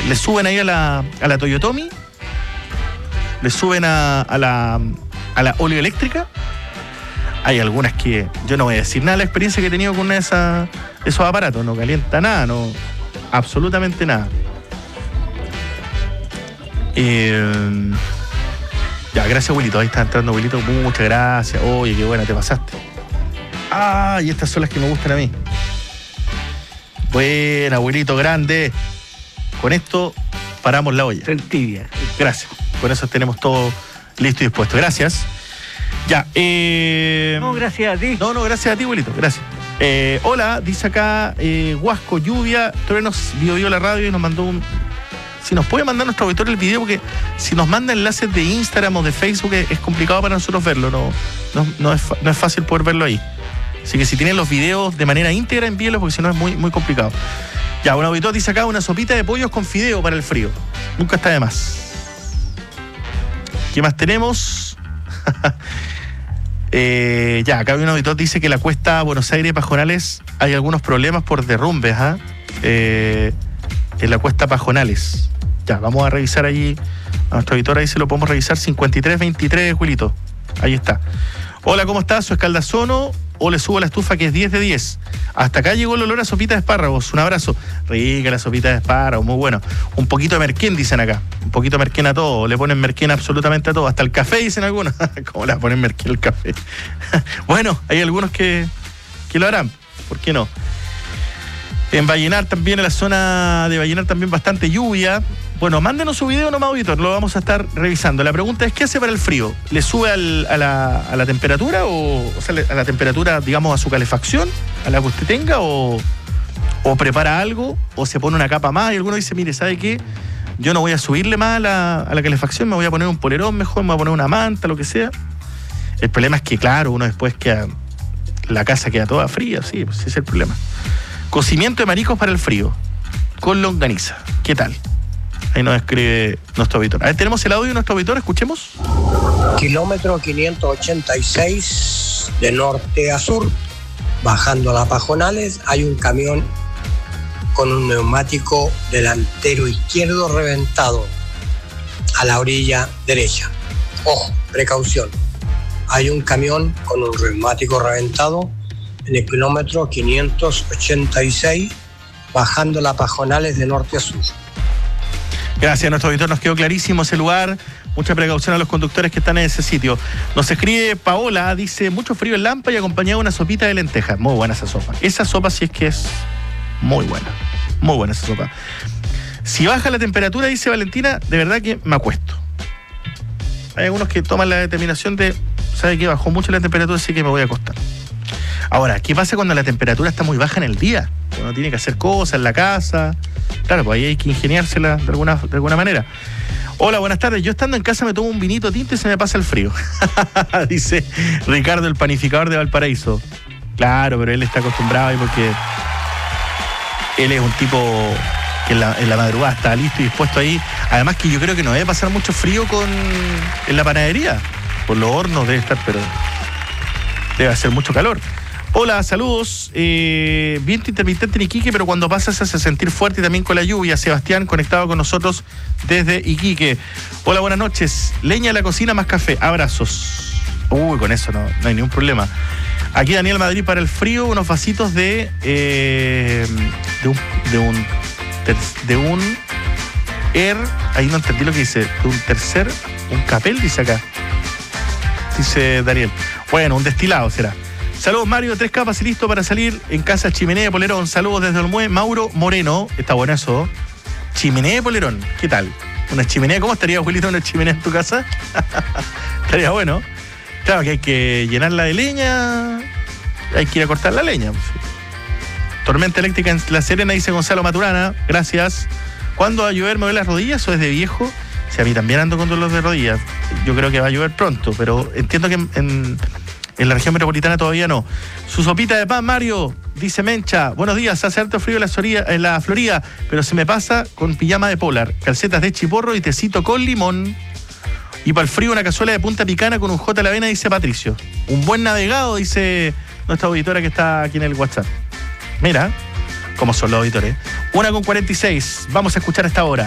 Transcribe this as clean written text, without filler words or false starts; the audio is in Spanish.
le suben ahí a la Toyotomi, le suben a la oleoeléctrica. Hay algunas que yo no voy a decir nada de la experiencia que he tenido con esos aparatos. No calienta nada, no, absolutamente nada. Ya, gracias, abuelito. Ahí está entrando, abuelito. Muchas gracias. Oye, qué buena, te pasaste. Ah, y estas son las que me gustan a mí. Buena, abuelito, grande. Con esto paramos la olla. Sencilla. Gracias. Con eso tenemos todo listo y dispuesto. Gracias. Ya. No, gracias a ti. No, gracias a ti, abuelito. Gracias. Hola, dice acá Huasco, lluvia, truenos, vio la radio y nos mandó un... Si nos puede mandar nuestro auditor el video, porque si nos manda enlaces de Instagram o de Facebook es complicado para nosotros verlo. No es fácil poder verlo ahí. Así que si tienen los videos de manera íntegra, envíenlos, porque si no es muy, muy complicado. Ya, un auditor dice acá una sopita de pollos con fideo para el frío. Nunca está de más. ¿Qué más tenemos? Ya, acá un auditor dice que la cuesta Buenos Aires-Pajonales hay algunos problemas por derrumbes, en la cuesta Pajonales. Ya, vamos a revisar allí a nuestro auditor, ahí se lo podemos revisar. 5323, Julito. Ahí está. Hola, ¿cómo estás? Soy Escaldazono, o le subo la estufa, que es 10 de 10. Hasta acá llegó el olor a sopita de espárragos. Un abrazo. Rica la sopita de espárragos, muy bueno. Un poquito de merquén, dicen acá. Un poquito de merquén a todo. Le ponen merquén absolutamente a todo. Hasta el café, dicen algunos. ¿Cómo le ponen merquén al café? Bueno, hay algunos que lo harán. ¿Por qué no? En Vallenar también, en la zona de Vallenar también bastante lluvia. Bueno, mándenos su video nomás, auditor, lo vamos a estar revisando. La pregunta es, ¿qué hace para el frío? ¿Le sube a la temperatura o sea, a la temperatura, digamos, a su calefacción, a la que usted tenga, o prepara algo, o se pone una capa más? Y alguno dice, mire, ¿sabe qué? Yo no voy a subirle más a la calefacción, me voy a poner un polerón mejor, me voy a poner una manta, lo que sea. El problema es que, claro, uno después la casa queda toda fría, sí, pues ese es el problema. Cocimiento de mariscos para el frío, con longaniza. ¿Qué tal? Ahí nos escribe nuestro auditor. A ver, tenemos el audio de nuestro auditor, escuchemos. Kilómetro 586 de norte a sur, bajando a la Pajonales, hay un camión con un neumático delantero izquierdo reventado a la orilla derecha. Ojo, precaución. Hay un camión con un neumático reventado en el kilómetro 586, bajando la Pajonales de norte a sur. Gracias, nuestro auditor, nos quedó clarísimo ese lugar. Mucha precaución a los conductores que están en ese sitio. Nos escribe Paola, dice, mucho frío en Lampa y acompañado de una sopita de lentejas. Muy buena esa sopa. Esa sopa sí es que es muy buena. Muy buena esa sopa. Si baja la temperatura, dice Valentina, de verdad que me acuesto. Hay algunos que toman la determinación de, ¿sabe qué? Bajó mucho la temperatura, así que me voy a acostar. Ahora, ¿qué pasa cuando la temperatura está muy baja en el día? Uno tiene que hacer cosas en la casa. Claro, pues ahí hay que ingeniársela de alguna manera. Hola, buenas tardes. Yo estando en casa me tomo un vinito tinto y se me pasa el frío. Dice Ricardo, el panificador de Valparaíso. Claro, pero él está acostumbrado y porque él es un tipo que en la madrugada está listo y dispuesto ahí. Además que yo creo que no debe pasar mucho frío en la panadería. Por los hornos debe estar, pero debe hacer mucho calor. Hola, saludos. Viento intermitente en Iquique, pero cuando pasa se hace sentir fuerte y también con la lluvia. Sebastián, conectado con nosotros desde Iquique. Hola, buenas noches. Leña a la cocina más café. Abrazos. Uy, con eso no hay ningún problema. Aquí Daniel Madrid para el frío, unos vasitos de un ahí no entendí lo que dice. Un capel, dice acá. Dice Daniel. Bueno, un destilado será. Saludos, Mario, 3 capas y listo para salir en casa Chimenea de Polerón. Saludos desde Olmué, Mauro Moreno. Está bueno eso. Chimenea de Polerón, ¿qué tal? ¿Una chimenea? ¿Cómo estaría, Julito, una chimenea en tu casa? Estaría bueno. Claro que hay que llenarla de leña. Hay que ir a cortar la leña. Tormenta eléctrica en La Serena, dice Gonzalo Maturana. Gracias. ¿Cuándo va a llover? ¿Me duele las rodillas o es de viejo? Si a mí también ando con dolor de rodillas. Yo creo que va a llover pronto, pero entiendo que en la región metropolitana todavía no. Su sopita de pan, Mario, dice Mencha. Buenos días, hace harto frío en la Florida, pero se me pasa con pijama de polar, calcetas de chiporro y tecito con limón. Y para el frío una cazuela de punta picana con un J a la avena, dice Patricio. Un buen navegado, dice nuestra auditora que está aquí en el WhatsApp. Mira cómo son los auditores. 1:46, vamos a escuchar a esta hora.